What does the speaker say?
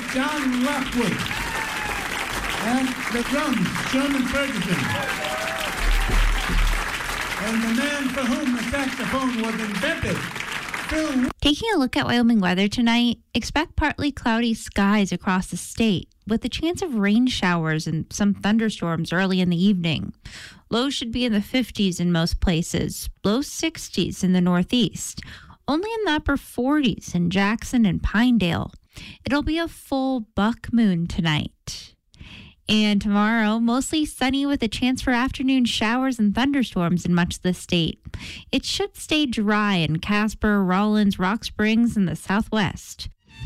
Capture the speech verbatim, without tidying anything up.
John Lockwood. And the drums, Sherman Ferguson. And the man for whom the saxophone was invented, Phil. Taking a look at Wyoming weather tonight, expect partly cloudy skies across the state with a chance of rain showers and some thunderstorms early in the evening. Lows should be in the fifties in most places, low sixties in the northeast, only in the upper forties in Jackson and Pinedale. It'll be a full buck moon tonight. And tomorrow, mostly sunny with a chance for afternoon showers and thunderstorms in much of the state. It should stay dry in Casper, Rawlins, Rock Springs, and the southwest.